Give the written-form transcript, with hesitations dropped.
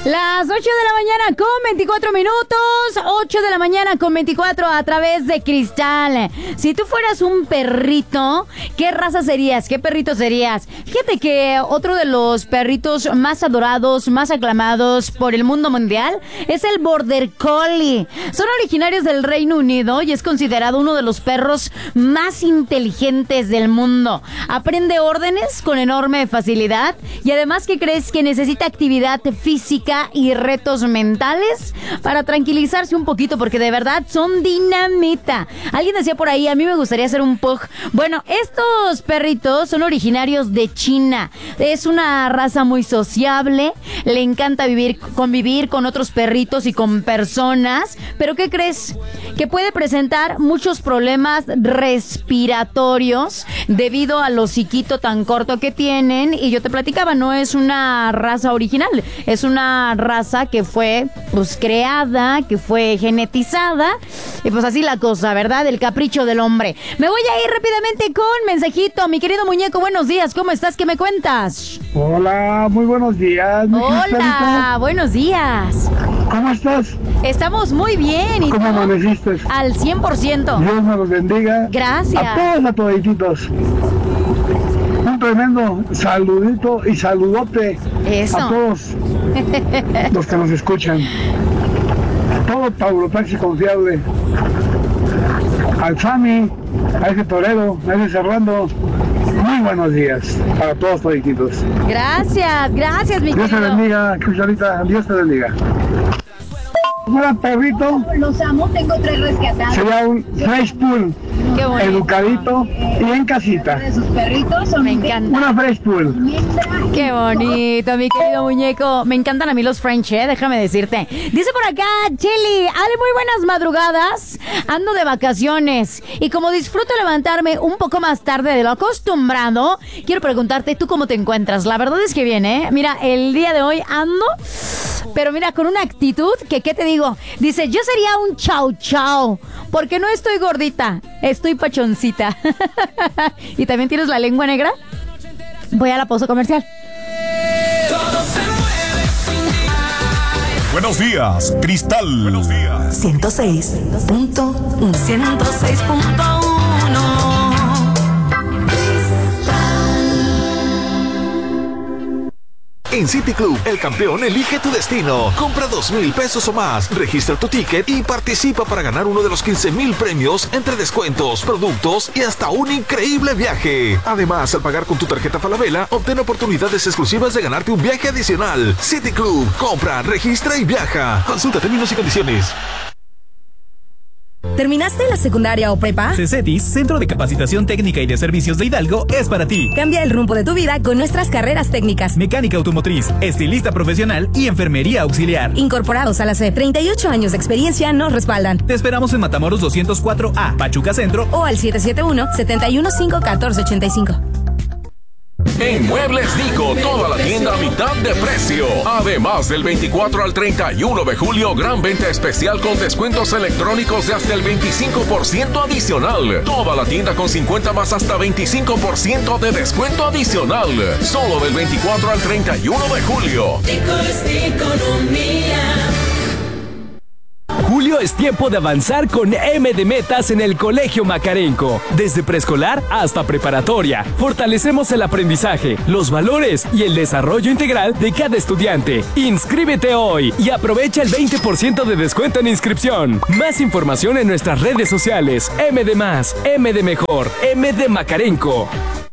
Las 8 de la mañana con 24 minutos, 8 de la mañana con 24 a través de Cristal. Si tú fueras un perrito, ¿qué raza serías? ¿Qué perrito serías? Fíjate que otro de los perritos más adorados, más aclamados por el mundo mundial es el Border Collie. Son originarios del Reino Unido y es considerado uno de los perros más inteligentes del mundo. Aprende órdenes con enorme facilidad y además, ¿qué crees? Que necesita actividad física y retos mentales para tranquilizarse un poquito, porque de verdad son dinamita. Alguien decía por ahí, a mí me gustaría ser un pug. Bueno, estos perritos son originarios de China. Es una raza muy sociable, le encanta convivir con otros perritos y con personas, pero ¿qué crees? Que puede presentar muchos problemas respiratorios debido al hociquito tan corto que tienen. Y yo te platicaba, no es una raza original, es una raza que fue pues creada, que fue genetizada, y pues así la cosa, ¿verdad? El capricho del hombre. Me voy a ir rápidamente con mensajito. Mi querido muñeco, buenos días, ¿cómo estás? ¿Qué me cuentas? Hola, muy buenos días. Hola, buenos días. ¿Cómo estás? Estamos muy bien. ¿Y ¿Cómo amaneciste? Al 100%. Dios me los bendiga. Gracias. A todititos. Un tremendo saludito y saludote. Eso. A todos los que nos escuchan. Todo Tauro Taxi confiable. Al Sami, a ese Torero, a ese Serrando. Muy buenos días para todos todititos. Gracias, mi Dios querido. te bendiga, Cristalita. Dios te bendiga. Fuera perrito. Los amo, tengo 3 rescatados. Sería un fresh pool. Qué bonito. Educadito y en casita. De sus perritos son Me encanta. Una fresh pool. Qué bonito, mi querido muñeco. Me encantan a mí los French, déjame decirte. Dice por acá, Chili, Ale, muy buenas madrugadas. Ando de vacaciones y como disfruto levantarme un poco más tarde de lo acostumbrado, quiero preguntarte, ¿tú cómo te encuentras? La verdad es que bien, ¿eh? Mira, el día de hoy ando, pero mira, con una actitud que, ¿qué te digo? Dice, yo sería un chau chau, porque no estoy gordita, estoy pachoncita. ¿Y también tienes la lengua negra? Voy a la pausa comercial. Buenos días, Cristal. Buenos días. 106.1. 106.1. En City Club, el campeón elige tu destino. Compra 2,000 pesos o más, registra tu ticket y participa para ganar uno de los 15,000 premios entre descuentos, productos y hasta un increíble viaje. Además, al pagar con tu tarjeta Falabella, obtén oportunidades exclusivas de ganarte un viaje adicional. City Club, compra, registra y viaja. Consulta términos y condiciones. ¿Terminaste la secundaria o prepa? CECETIS, Centro de Capacitación Técnica y de Servicios de Hidalgo, es para ti. Cambia el rumbo de tu vida con nuestras carreras técnicas. Mecánica automotriz, estilista profesional y enfermería auxiliar. Incorporados a la SEP, 38 años de experiencia nos respaldan. Te esperamos en Matamoros 204A, Pachuca Centro o al 771-715-1485. En Muebles Dico, toda la tienda a mitad de precio. Además, del 24 al 31 de julio, gran venta especial con descuentos electrónicos de hasta el 25% adicional. Toda la tienda con 50 más hasta 25% de descuento adicional. Solo del 24 al 31 de julio. Dico es economía. Julio es tiempo de avanzar con M de Metas en el Colegio Macarenco. Desde preescolar hasta preparatoria, fortalecemos el aprendizaje, los valores y el desarrollo integral de cada estudiante. Inscríbete hoy y aprovecha el 20% de descuento en inscripción. Más información en nuestras redes sociales. M de más, M de mejor, M de Macarenco.